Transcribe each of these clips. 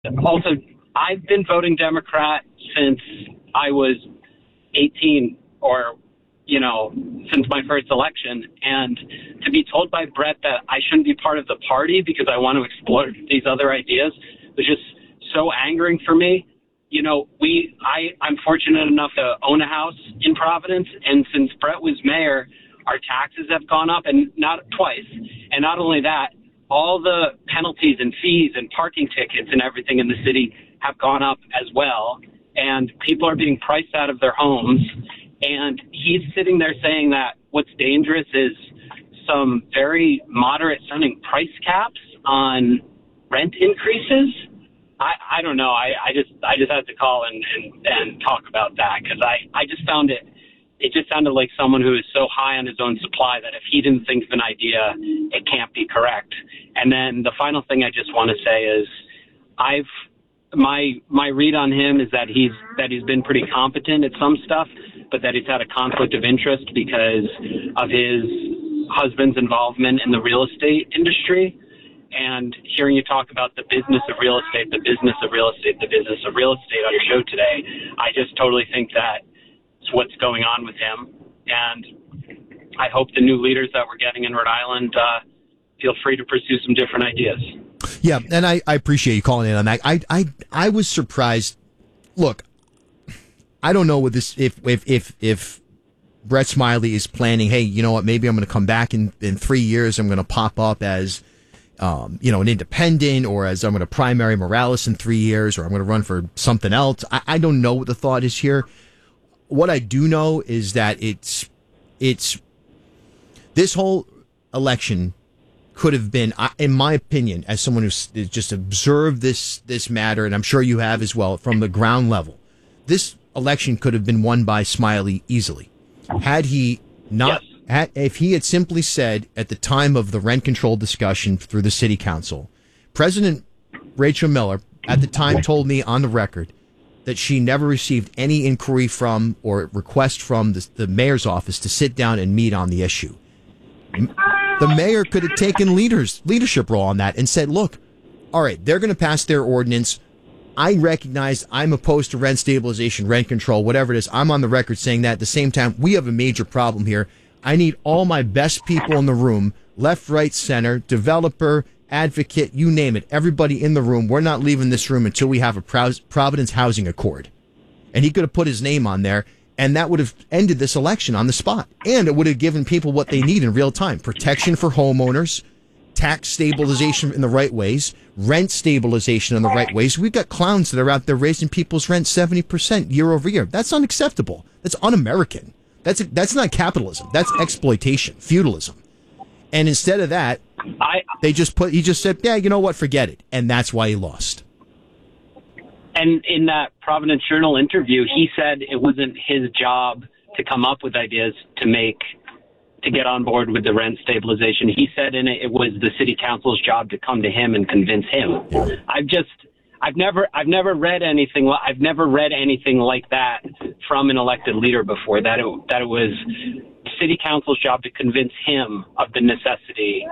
Also, I've been voting Democrat since I was 18 or, since my first election. And to be told by Brett that I shouldn't be part of the party because I want to explore these other ideas was just so angering for me. I'm fortunate enough to own a house in Providence. And since Brett was mayor, our taxes have gone up, and not twice. And not only that, all the penalties and fees and parking tickets and everything in the city have gone up as well. And people are being priced out of their homes. And he's sitting there saying that what's dangerous is some very moderate sounding price caps on rent increases. I don't know. I just had to call and talk about that because I just found it just sounded like someone who is so high on his own supply that if he didn't think of an idea, it can't be correct. And then the final thing I just want to say is my read on him is that he's been pretty competent at some stuff, but that he's had a conflict of interest because of his husband's involvement in the real estate industry. And hearing you talk about the business of real estate on your show today, I just totally think that's what's going on with him. And I hope the new leaders that we're getting in Rhode Island feel free to pursue some different ideas. Yeah, and I appreciate you calling in on that. I was surprised. Look, I don't know what this if Brett Smiley is planning, hey, you know what, maybe I'm going to come back in 3 years, I'm going to pop up as an independent, or as I'm going to primary Morales in 3 years, or I'm going to run for something else. I don't know what the thought is here. What I do know is that it's this whole election could have been, in my opinion, as someone who's just observed this matter, and I'm sure you have as well, from the ground level, this election could have been won by Smiley easily. Had he not, if he had simply said at the time of the rent control discussion through the city council, President Rachel Miller at the time told me on the record that she never received any inquiry from or request from the mayor's office to sit down and meet on the issue. The mayor could have taken leadership role on that and said, look, all right, they're going to pass their ordinance. I recognize I'm opposed to rent stabilization, rent control, whatever it is. I'm on the record saying that. At the same time, we have a major problem here. I need all my best people in the room, left, right, center, developer, advocate, you name it, everybody in the room. We're not leaving this room until we have a Providence Housing Accord. And he could have put his name on there, and that would have ended this election on the spot. And it would have given people what they need in real time. Protection for homeowners, tax stabilization in the right ways, rent stabilization in the right ways. We've got clowns that are out there raising people's rent 70% year over year. That's unacceptable. That's un-American. That's not capitalism. That's exploitation, feudalism. And instead of that, he just said, yeah, you know what, forget it. And that's why he lost. And in that Providence Journal interview, he said it wasn't his job to come up with ideas to get on board with the rent stabilization. He said it was the city council's job to come to him and convince him. I've never read anything like that from an elected leader before, that it was city council's job to convince him of the necessity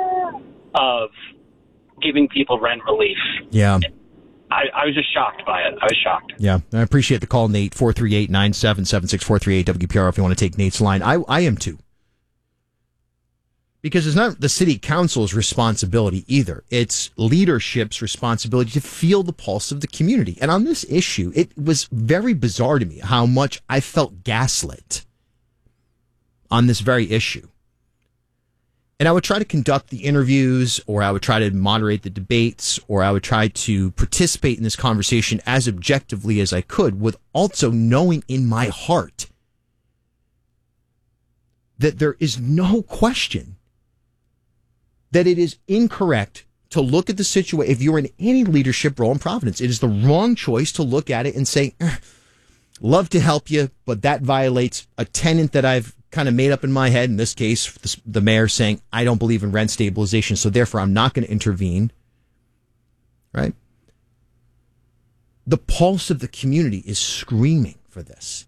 of giving people rent relief. Yeah. I was just shocked by it. I was shocked. Yeah. I appreciate the call, Nate. 438-9776, 438 WPR if you want to take Nate's line. I am too. Because it's not the city council's responsibility either. It's leadership's responsibility to feel the pulse of the community. And on this issue, it was very bizarre to me how much I felt gaslit on this very issue. And I would try to conduct the interviews, or I would try to moderate the debates, or I would try to participate in this conversation as objectively as I could, with also knowing in my heart that there is no question that it is incorrect to look at the situation. If you're in any leadership role in Providence, it is the wrong choice to look at it and say, love to help you, but that violates a tenet that I've kind of made up in my head. In this case, the mayor saying, I don't believe in rent stabilization, so therefore I'm not going to intervene. Right? The pulse of the community is screaming for this.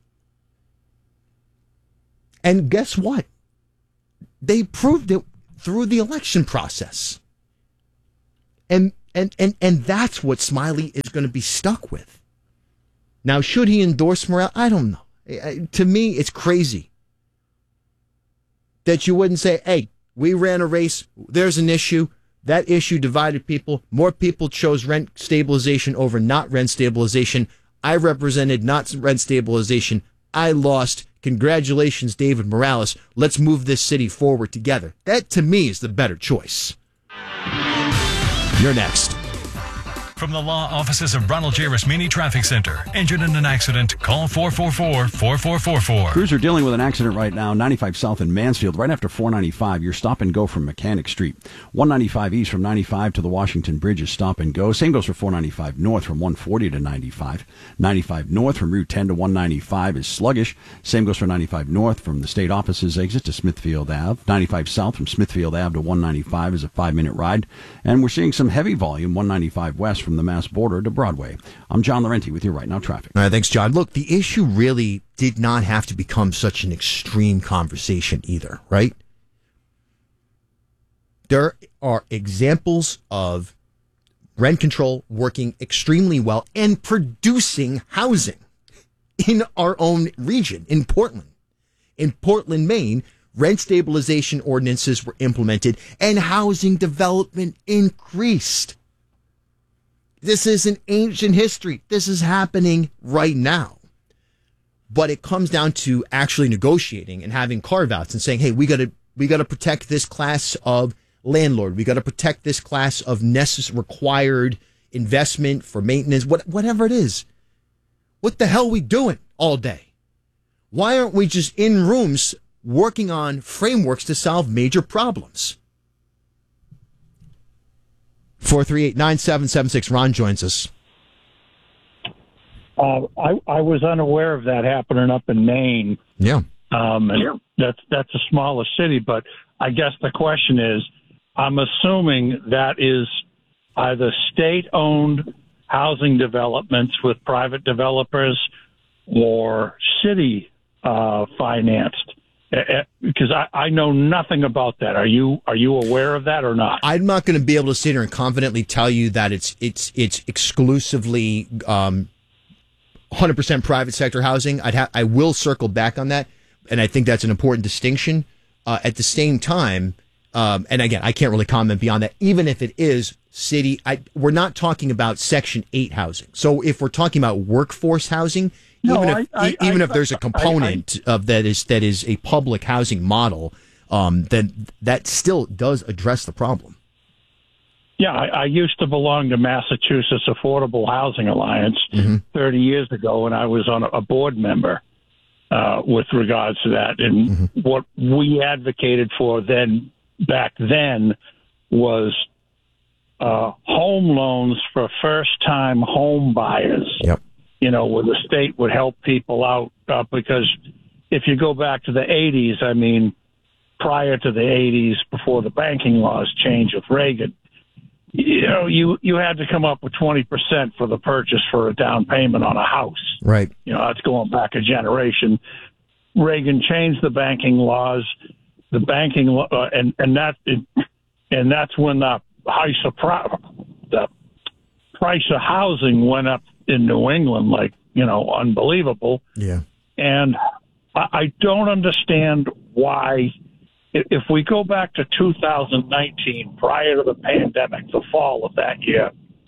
And guess what? They proved it through the election process. And And that's what Smiley is going to be stuck with. Now, should he endorse Morales? I don't know. To me, it's crazy that you wouldn't say, hey, we ran a race. There's an issue. That issue divided people. More people chose rent stabilization over not rent stabilization. I represented not rent stabilization. I lost. Congratulations, David Morales. Let's move this city forward together. That, to me, is the better choice. You're next. From the law offices of Ronald J. Rasmini Traffic Center. Injured in an accident? Call 444-4444. Crews are dealing with an accident right now, 95 South in Mansfield, right after 495. You're stop and go from Mechanic Street. 195 East from 95 to the Washington Bridge is stop and go. Same goes for 495 North from 140 to 95. 95 North from Route 10 to 195 is sluggish. Same goes for 95 North from the state offices exit to Smithfield Ave. 95 South from Smithfield Ave to 195 is a 5-minute ride. And we're seeing some heavy volume, 195 West from the Mass border to Broadway. I'm John Laurenti with your Right Now Traffic. All right, thanks, John. Look, the issue really did not have to become such an extreme conversation either, right? There are examples of rent control working extremely well and producing housing in our own region, in Portland. In Portland, Maine, rent stabilization ordinances were implemented and housing development increased. This isn't ancient history. This is happening right now. But it comes down to actually negotiating and having carve-outs and saying, hey, we got to protect this class of landlord. We got to protect this class of required investment for maintenance, whatever it is. What the hell are we doing all day? Why aren't we just in rooms working on frameworks to solve major problems? 438-9776. Ron joins us. I was unaware of that happening up in Maine. Yeah. And that's a smaller city, but I guess the question is, I'm assuming that is either state-owned housing developments with private developers or city financed. Because I know nothing about that. Are you aware of that or not? I'm not going to be able to sit here and confidently tell you that it's exclusively 100% private sector housing. I will circle back on that, and I think that's an important distinction. At the same time, and again, I can't really comment beyond that. Even if it is city, we're not talking about Section 8 housing. So if we're talking about workforce housing. Even if there's a component of that is a public housing model, then that still does address the problem. Yeah, I used to belong to Massachusetts Affordable Housing Alliance 30 years ago, and I was on a board member with regards to that. And what we advocated for back then was home loans for first-time home buyers. Yep. You know, where the state would help people out because if you go back to the 80s, I mean, prior to the 80s, before the banking laws changed with Reagan, you know, you had to come up with 20% for the purchase for a down payment on a house. Right. You know, that's going back a generation. Reagan changed the banking laws, and that's when the price of housing went up in New England, like, you know, unbelievable. Yeah. And I don't understand why, if we go back to 2019, prior to the pandemic, the fall of that year,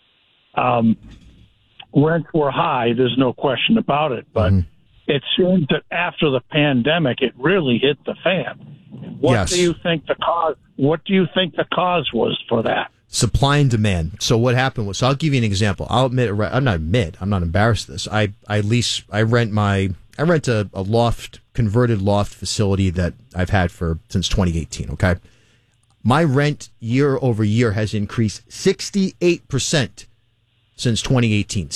rents were high. There's no question about it. But it seems that after the pandemic, it really hit the fan. What do you think the cause was for that? Supply and demand. So what happened was, so I'll give you an example. I'm not embarrassed of this. I rent a converted loft facility that I've had since 2018. Okay. My rent year over year has increased 68% since 2018.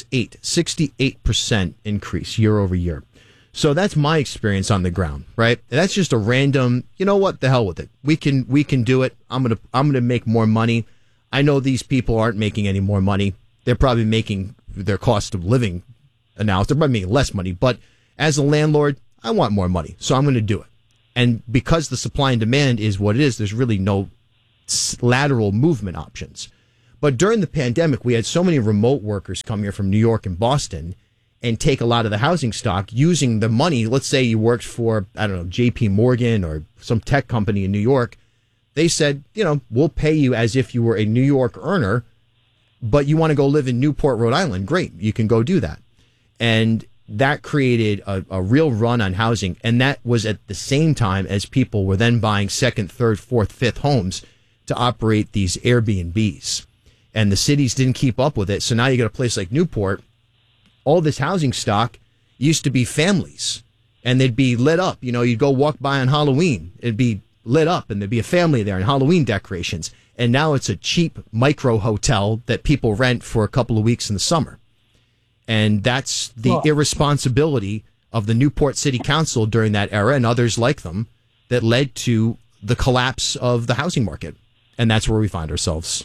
68% increase year over year. So that's my experience on the ground, right? And that's just a random, you know what, the hell with it. We can do it. I'm going to make more money. I know these people aren't making any more money. They're probably making their cost of living announced. They're probably making less money, but as a landlord, I want more money. So I'm going to do it. And because the supply and demand is what it is, there's really no lateral movement options. But during the pandemic, we had so many remote workers come here from New York and Boston and take a lot of the housing stock using the money. Let's say you worked for, I don't know, JP Morgan or some tech company in New York. They said, we'll pay you as if you were a New York earner, but you want to go live in Newport, Rhode Island. Great. You can go do that. And that created a real run on housing. And that was at the same time as people were then buying second, third, fourth, fifth homes to operate these Airbnbs. And the cities didn't keep up with it. So now you got a place like Newport. All this housing stock used to be families, and they'd be lit up. You'd go walk by on Halloween. It'd be lit up, and there'd be a family there and Halloween decorations. And now it's a cheap micro hotel that people rent for a couple of weeks in the summer. And that's the irresponsibility of the Newport City Council during that era and others like them that led to the collapse of the housing market. And that's where we find ourselves.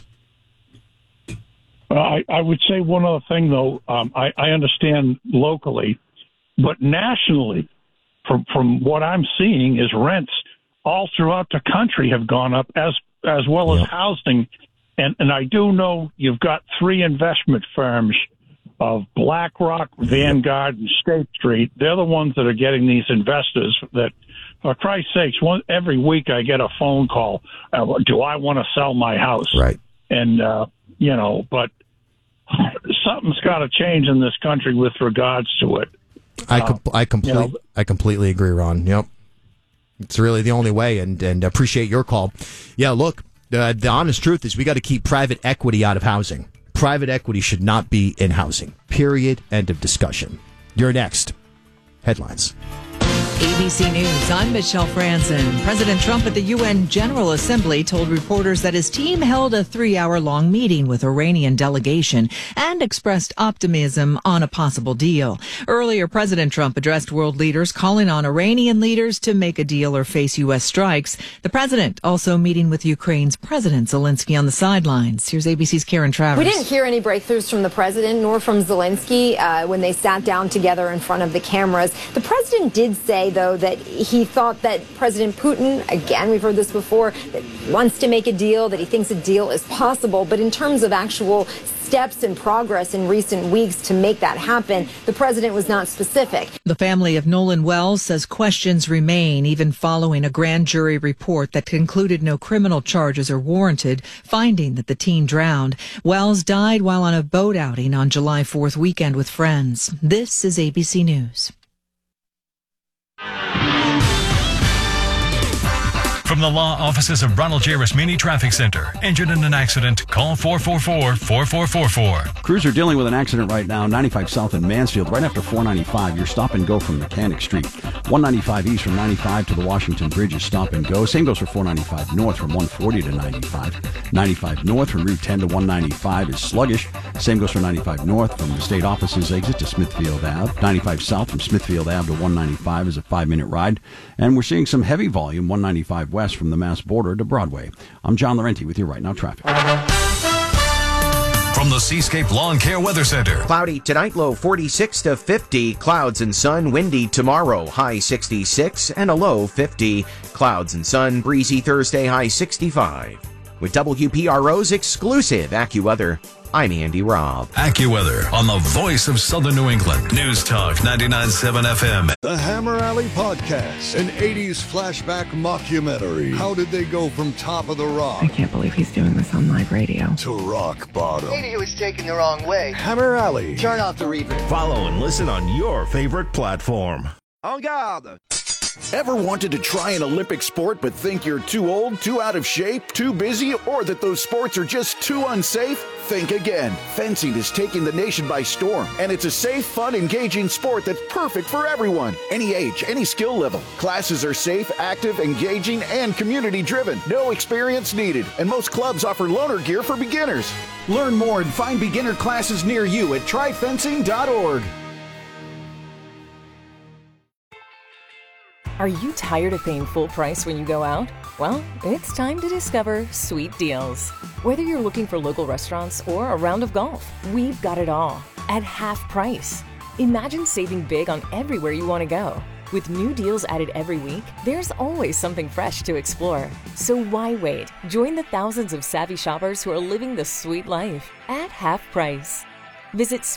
I would say one other thing, though. I understand locally, but nationally, from what I'm seeing, is rents all throughout the country have gone up as well as housing. And I do know you've got three investment firms of BlackRock, Vanguard, and State Street. They're the ones that are getting these investors that, for Christ's sakes, every week I get a phone call. Do I want to sell my house? Right. And, but something's got to change in this country with regards to it. I completely agree, Ron. Yep. It's really the only way, and appreciate your call. Yeah, look, the honest truth is we got to keep private equity out of housing. Private equity should not be in housing. Period. End of discussion. You're next. Headlines. ABC News, I'm Michelle Franzen. President Trump at the UN General Assembly told reporters that his team held a 3-hour-long meeting with Iranian delegation and expressed optimism on a possible deal. Earlier, President Trump addressed world leaders calling on Iranian leaders to make a deal or face U.S. strikes. The president also meeting with Ukraine's President Zelensky on the sidelines. Here's ABC's Karen Travers. We didn't hear any breakthroughs from the president nor from Zelensky when they sat down together in front of the cameras. The president did say, though, that he thought that President Putin, again, we've heard this before, that wants to make a deal, that he thinks a deal is possible. But in terms of actual steps and progress in recent weeks to make that happen, the president was not specific. The family of Nolan Wells says questions remain even following a grand jury report that concluded no criminal charges are warranted, finding that the teen drowned. Wells died while on a boat outing on July 4th weekend with friends. This is ABC News. From the law offices of Ronald J. Rasmini Traffic Center. Injured in an accident? Call 444-4444. Crews are dealing with an accident right now, 95 South in Mansfield, right after 495. You're stop and go from Mechanic Street. 195 East from 95 to the Washington Bridge is stop and go. Same goes for 495 North from 140 to 95. 95 North from Route 10 to 195 is sluggish. Same goes for 95 North from the state offices exit to Smithfield Ave. 95 South from Smithfield Ave to 195 is a 5-minute ride. And we're seeing some heavy volume, 195 West from the Mass border to Broadway. I'm John Laurenti with your Right Now traffic. From the Seascape Lawn Care Weather Center. Cloudy tonight, low 46 to 50. Clouds and sun, windy tomorrow, high 66 and a low 50. Clouds and sun, breezy Thursday, high 65. With WPRO's exclusive AccuWeather, I'm Andy Robb. AccuWeather on the voice of Southern New England. News Talk 99.7 FM. The Hammer Alley Podcast, an 80s flashback mockumentary. How did they go from top of the rock? I can't believe he's doing this on live radio. To rock bottom. Maybe he was taken the wrong way. Hammer Alley. Turn off the replay. Follow and listen on your favorite platform. En garde. Ever wanted to try an Olympic sport but think you're too old, too out of shape, too busy, or that those sports are just too unsafe? Think again. Fencing is taking the nation by storm, and it's a safe, fun, engaging sport that's perfect for everyone. Any age, any skill level. Classes are safe, active, engaging, and community-driven. No experience needed, and most clubs offer loaner gear for beginners. Learn more and find beginner classes near you at tryfencing.org. Are you tired of paying full price when you go out? Well, it's time to discover Sweet Deals. Whether you're looking for local restaurants or a round of golf, we've got it all at half price. Imagine saving big on everywhere you want to go. With new deals added every week, there's always something fresh to explore. So why wait? Join the thousands of savvy shoppers who are living the sweet life at half price. Visit